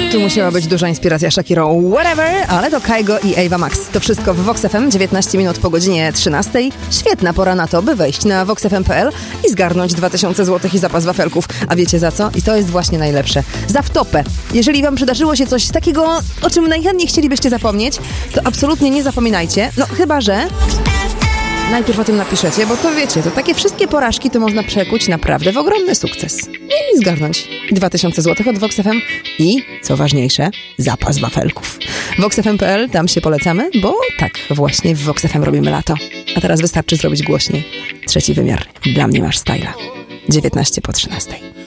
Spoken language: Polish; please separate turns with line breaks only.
Tu musiała być duża inspiracja Shakira Whatever, ale to Kygo i Ava Max. To wszystko w Vox FM, 19 minut po godzinie 13. Świetna pora na to, by wejść na voxfm.pl i zgarnąć 2000 zł i zapas wafelków. A wiecie za co? I to jest właśnie najlepsze. Za wtopę. Jeżeli wam przydarzyło się coś takiego, o czym najchętniej chcielibyście zapomnieć, to absolutnie nie zapominajcie. No chyba, że najpierw o tym napiszecie, bo to wiecie, to takie wszystkie porażki to można przekuć naprawdę w ogromny sukces. I zgarnąć 2000 zł od Vox FM i, co ważniejsze, zapas wafelków. voxfm.pl, tam się polecamy, bo tak, właśnie w Vox FM robimy lato. A teraz wystarczy zrobić głośniej. Trzeci wymiar. Dla mnie masz styla. 19 po 13.